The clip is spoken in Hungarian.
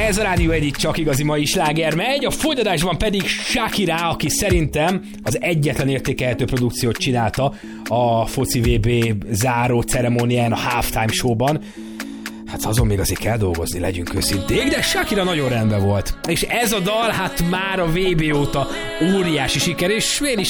Ez a Rádió egyik csak igazi mai sláger megy, a folytatásban pedig Shakira, aki szerintem az egyetlen értékelhető produkciót csinálta a foci VB záró ceremónián, a halftime showban. Hát azon még azért kell dolgozni, legyünk őszinték, de Shakira nagyon rendben volt. És ez a dal hát már a VB óta óriási siker, és én is